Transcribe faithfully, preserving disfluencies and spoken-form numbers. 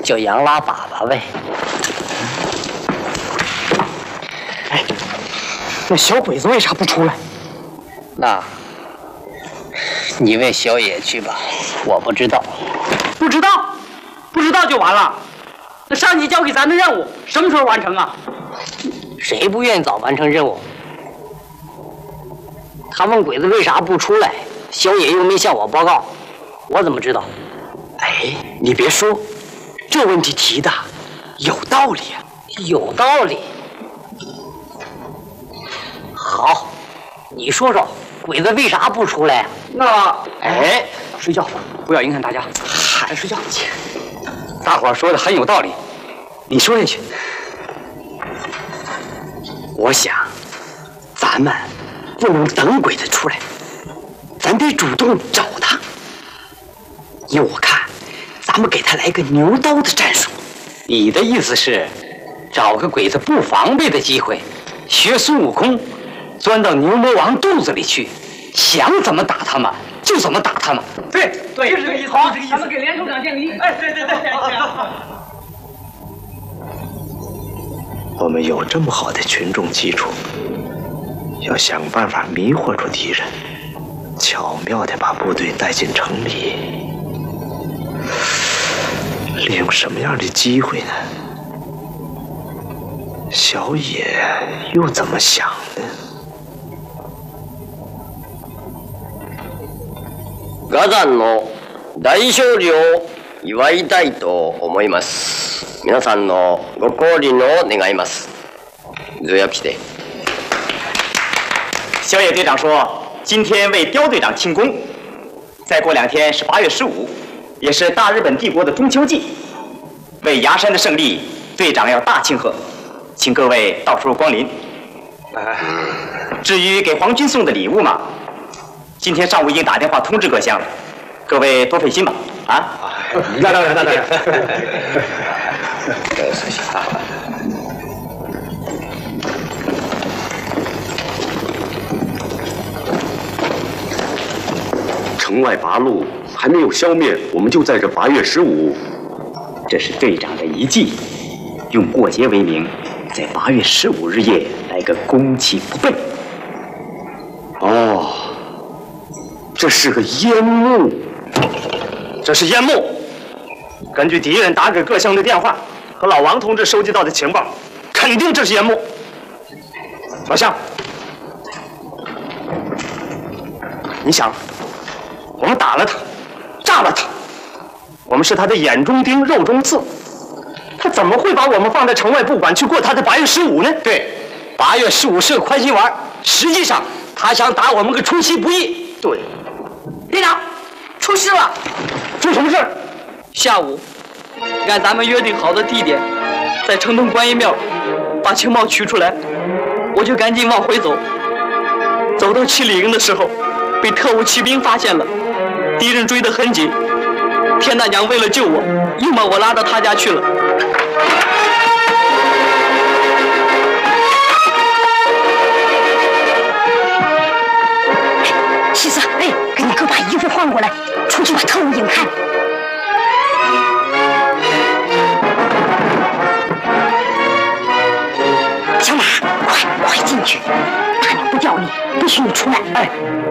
就杨拉粑粑呗。 哎，那小鬼子为啥不出来？ 那，你问小野去吧，我不知道。 不知道，不知道就完了。那上级交给咱的任务什么时候完成啊？ 谁不愿意早完成任务？他问鬼子为啥不出来，小野又没向我报告，我怎么知道？ 哎，你别说，这问题提的有道理啊， 有道理。好，你说说，鬼子为啥不出来呀？ 那哎，睡觉，不要影响大家。还睡觉去。大伙儿说的很有道理，你说下去。我想，咱们不能等鬼子出来，咱得主动找他。依我看，咱们给他来个牛刀的战术。你的意思是，找个鬼子不防备的机会，学孙悟空，钻到牛魔王肚子里去，想怎么打他们就怎么打他们。对对，就是这个意思。好，咱们给连处长建个议。哎，对对对。 我们有这么好的群众基础，要想办法迷惑住敌人，巧妙地把部队带进城里。利用什么样的机会呢？小野又怎么想呢？ ガザンの大勝利を祝いたいと思います。皆さんのご降臨を願います。zoヤピで。 小野队长说，今天为刁队长庆功。再过两天是八月十五，也是大日本帝国的中秋祭。为崖山的胜利，队长要大庆贺，请各位到时候光临。至于给皇军送的礼物嘛，今天上午已经打电话通知各乡了，各位多费心吧。啊？ 那当然，那当然。 城外八路还没有消灭，我们就在这八月十五。 这是队长的遗计，用过节为名，在八月十五日夜来个攻其不备。 哦，这是个烟幕， 这是烟幕。根据敌人打给各乡的电话和老王同志收集到的情报，肯定这是烟幕。老乡，你想，我们打了他，炸了他，我们是他的眼中钉、肉中刺，他怎么会把我们放在城外不管，去过他的八月十五呢？对，八月十五是个宽心丸，实际上他想打我们个出其不意。对， 队长，出事了！ 出什么事？ 下午，按咱们约定好的地点，在城东观音庙把情报取出来，我就赶紧往回走。走到七里营的时候，被特务骑兵发现了，敌人追得很紧。田大娘为了救我，又把我拉到他家去了。 西子，哎，赶紧给我把衣服换过来，出去把特务引开。小马，快快进去！大娘不叫你，不许你出来。哎。